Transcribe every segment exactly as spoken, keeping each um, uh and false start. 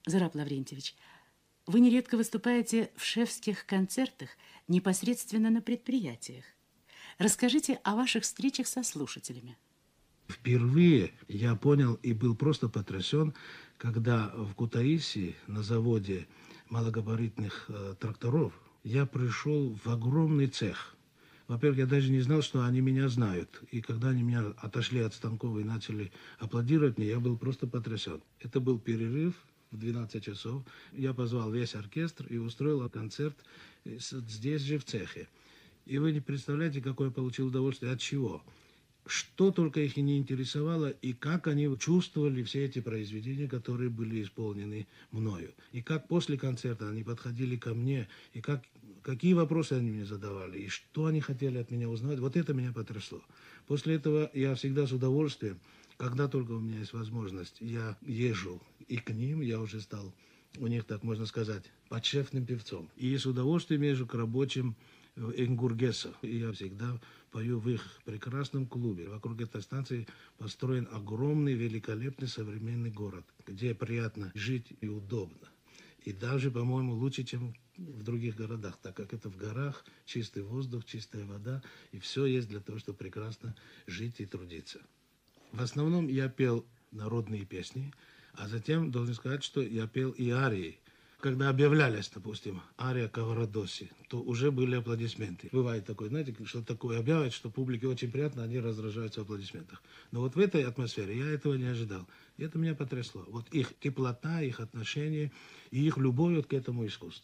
Зураб Лаврентьевич, вы нередко выступаете в шефских концертах непосредственно на предприятиях. Расскажите о ваших встречах со слушателями. Впервые я понял и был просто потрясен, когда в Кутаиси на заводе малогабаритных э, тракторов я пришел в огромный цех. Во-первых, я даже не знал, что они меня знают. И когда они меня отошли от станков и начали аплодировать мне, я был просто потрясен. Это был перерыв в двенадцать часов. Я позвал весь оркестр и устроил концерт здесь же в цехе. И вы не представляете, какое я получил удовольствие, от чего. Что только их и не интересовало, и как они чувствовали все эти произведения, которые были исполнены мною. И как после концерта они подходили ко мне, и как, какие вопросы они мне задавали, и что они хотели от меня узнать. Вот это меня потрясло. После этого я всегда с удовольствием, когда только у меня есть возможность, я езжу и к ним, я уже стал у них, так можно сказать, подшефным певцом. И с удовольствием езжу к рабочим в Энгургеса. И я всегда пою в их прекрасном клубе. Вокруг этой станции построен огромный, великолепный современный город, где приятно жить и удобно. И даже, по-моему, лучше, чем в других городах, так как это в горах, чистый воздух, чистая вода, и все есть для того, чтобы прекрасно жить и трудиться. В основном я пел народные песни, а затем должен сказать, что я пел и арии. Когда объявлялись, допустим, ария Каварадоси, то уже были аплодисменты. Бывает такое, знаете, что такое объявляют, что публике очень приятно, они раздражаются в аплодисментах. Но вот в этой атмосфере я этого не ожидал. И это меня потрясло. Вот их теплота, их отношение и их любовь вот к этому искусству.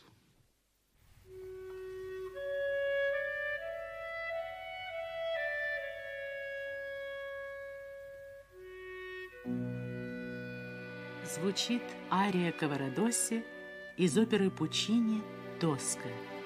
Звучит ария Каварадоси из оперы Пуччини «Тоска».